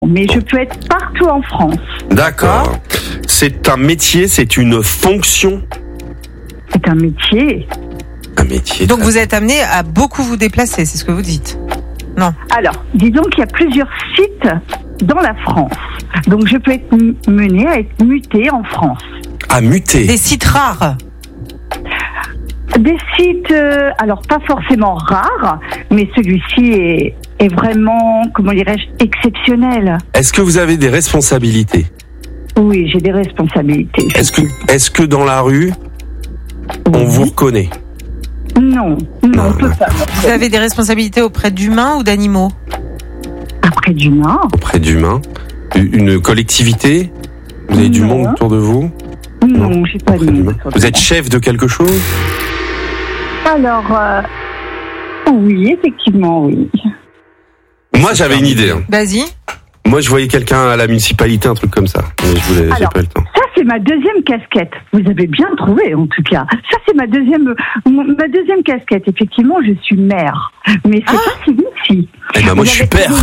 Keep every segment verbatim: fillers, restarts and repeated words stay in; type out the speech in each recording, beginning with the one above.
Mais je peux être partout en France. D'accord. C'est un métier, c'est une fonction. C'est un métier. Un métier. Donc vous êtes amené à beaucoup vous déplacer, c'est ce que vous dites? Non. Alors, disons qu'il y a plusieurs sites dans la France. Donc je peux être menée à être mutée en France. À muter. Des sites rares? Des sites, euh, alors pas forcément rares, mais celui-ci est, est vraiment, comment dirais-je, exceptionnel. Est-ce que vous avez des responsabilités? Oui, j'ai des responsabilités. Est-ce que, est-ce que dans la rue, on Oui. vous reconnaît? Non, non, on peut pas. Vous avez des responsabilités auprès d'humains ou d'animaux? Après d'humains. Auprès d'humains? Une collectivité? Vous avez du Non. monde autour de vous? Non, Non, j'ai pas de Auprès nom. d'humains. Vous êtes chef de quelque chose? Alors, euh, oui, effectivement, oui. Moi, j'avais une idée. hein. Vas-y. Moi, je voyais quelqu'un à la municipalité, un truc comme ça. Mais je voulais, j'ai Alors, pas eu le temps. Ça, c'est ma deuxième casquette. Vous avez bien trouvé, en tout cas. Ça, c'est ma deuxième, ma deuxième casquette. Effectivement, je suis mère. Mais c'est Ah. pas si ici. Eh ben, moi, je suis père.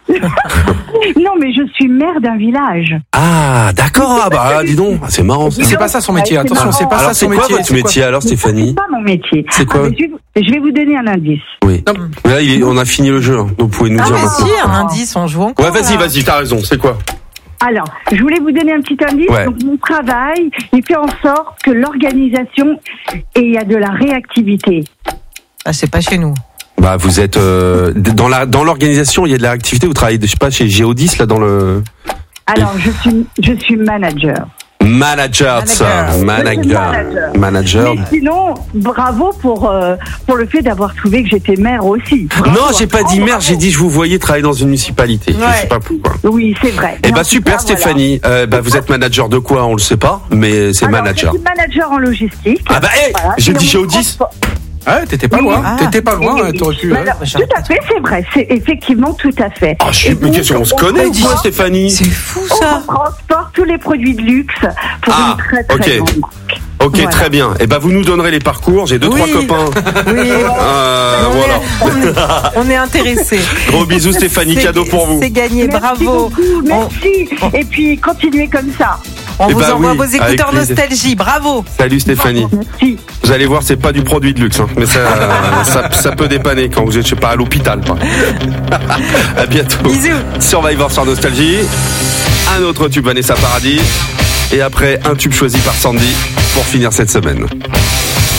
Non, mais je suis mère d'un village. Ah, d'accord. Ah, bah, dis donc. C'est marrant, ça. C'est pas ça son métier, Ouais, c'est attention, c'est pas Alors, ça c'est son quoi métier. votre c'est quoi métier, alors, Stéphanie? C'est pas mon métier. C'est quoi? Ah, mais je, vais, je vais vous donner un indice. Oui. Non. Là, il est, on a fini le jeu. hein. Donc, vous pouvez nous Ah dire mais maintenant. si, un indice, on joue encore. Ouais, vas-y, là. vas-y, t'as raison. C'est quoi? Alors, je voulais vous donner un petit indice. Ouais. Donc, mon travail, il fait en sorte que l'organisation, et il y a de la réactivité. Ah, c'est pas chez nous. Bah, vous êtes euh, dans la dans l'organisation. Il y a de la activité. Vous travaillez, je sais pas, chez Géodis là dans le Alors, je suis, je suis manager. manager, ça, Manager. manager, Manager. manager. Mais sinon, bravo pour, euh, pour le fait d'avoir trouvé que j'étais maire aussi. Bravo. Non, j'ai pas dit Oh, mère. bravo. J'ai dit je vous voyais travailler dans une municipalité. Je Ouais. sais pas pourquoi. Oui, c'est vrai. Eh Mais bah en tout super, cas, voilà. Stéphanie. Euh, bah vous êtes manager de quoi? On le sait pas, mais c'est Alors, manager. Je suis manager en logistique. Ah bah hey, Voilà. j'ai Et dit on Géodis. transporte- Ouais, t'étais pas Oui, loin. ah. T'étais pas loin, Oui, hein, oui. t'aurais pu. Mais hein. alors, tout à fait, c'est vrai. C'est effectivement tout à fait. Ah, je suis. Et Mais donc, qu'est-ce qu'on se connaît ou quoi, Stéphanie? C'est fou On ça. transporte tous les produits de luxe pour Ah, une très très ok. grande marque. Ok, Voilà. très bien. Eh ben vous nous donnerez les parcours. J'ai deux Oui. trois copains. Oui. Euh, On voilà. est- On est intéressés. Gros bisous, Stéphanie. C'est- Cadeau pour vous. C'est gagné, Merci bravo. beaucoup, merci. Et puis continuez comme ça. On Eh vous ben envoie oui, vos avec écouteurs plaisir. nostalgie, bravo. Salut Stéphanie. Merci. Vous allez voir, c'est pas du produit de luxe, hein, mais ça, ça, ça peut dépanner quand vous êtes, je sais pas, à l'hôpital. Quoi. À bientôt. Bisous. Survivor sur Nostalgie. Un autre tube Vanessa Paradis. Et après, un tube choisi par Sandy pour finir cette semaine.